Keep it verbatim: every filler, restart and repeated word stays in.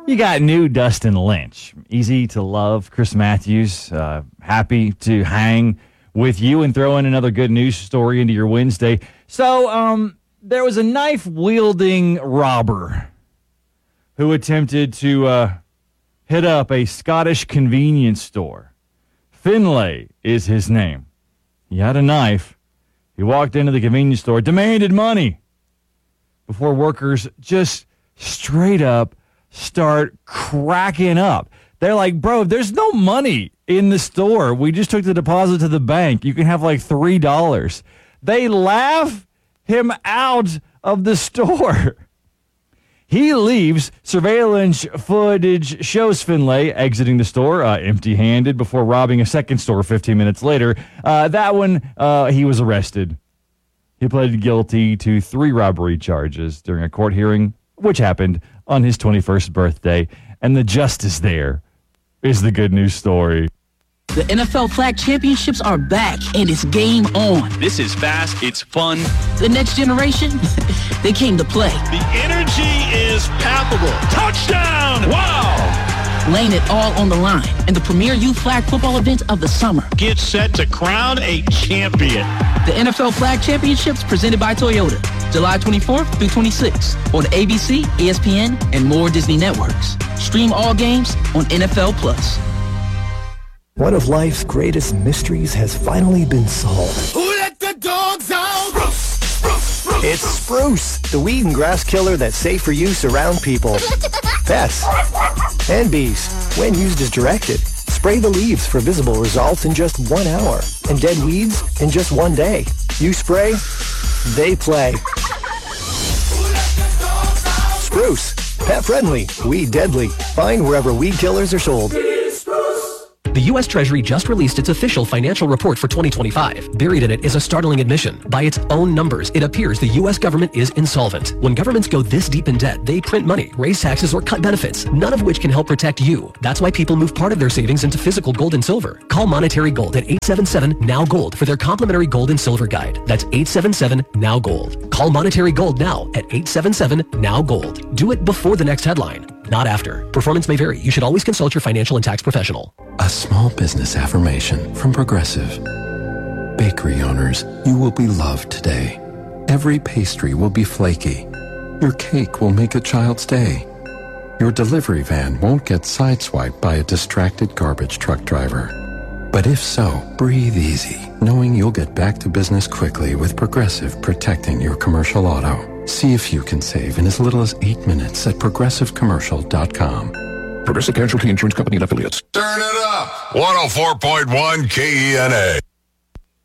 You got new Dustin Lynch. Easy to love. Chris Matthews, uh, happy to hang with you and throw in another good news story into your Wednesday. So, um, there was a knife-wielding robber who attempted to uh, hit up a Scottish convenience store. Finlay is his name. He had a knife. He walked into the convenience store, demanded money, before workers just straight up start cracking up. They're like, bro, there's no money in the store. We just took the deposit to the bank. You can have like three dollars. They laugh him out of the store. He leaves. Surveillance footage shows Finlay exiting the store uh, empty-handed before robbing a second store fifteen minutes later. Uh, that one, uh, he was arrested. He pleaded guilty to three robbery charges during a court hearing, which happened on his twenty-first birthday. And the justice there is the good news story. The N F L Flag Championships are back, and it's game on. This is fast. It's fun. The next generation, they came to play. The energy is palpable. Touchdown! Wow! Laying it all on the line in the premier youth flag football event of the summer. Get set to crown a champion. The N F L Flag Championships presented by Toyota. July twenty-fourth through twenty-sixth on A B C, E S P N, and more Disney networks. Stream all games on N F L Plus. One of life's greatest mysteries has finally been solved. Who let the dogs out? Spruce, spruce, spruce. It's Spruce, the weed and grass killer that's safe for use around people, pets, and bees. When used as directed, spray the leaves for visible results in just one hour and dead weeds in just one day. You spray, they play. Spruce, pet friendly, weed deadly. Find wherever weed killers are sold. The U S Treasury just released its official financial report for twenty twenty-five. Buried in it is a startling admission. By its own numbers, it appears the U S government is insolvent. When governments go this deep in debt, they print money, raise taxes, or cut benefits, none of which can help protect you. That's why people move part of their savings into physical gold and silver. Call Monetary Gold at eight seven seven, N O W, GOLD for their complimentary gold and silver guide. That's eight seven seven, N O W, GOLD. Call Monetary Gold now at eight seven seven, N O W, GOLD. Do it before the next headline, not after. Performance may vary. You should always consult your financial and tax professional. A small business affirmation from Progressive. Bakery owners, you will be loved today. Every pastry will be flaky. Your cake will make a child's day. Your delivery van won't get sideswiped by a distracted garbage truck driver. But if so, breathe easy, knowing you'll get back to business quickly with Progressive protecting your commercial auto. See if you can save in as little as eight minutes at progressive commercial dot com. Progressive Casualty Insurance Company and Affiliates. Turn it up. one oh four point one K E N A.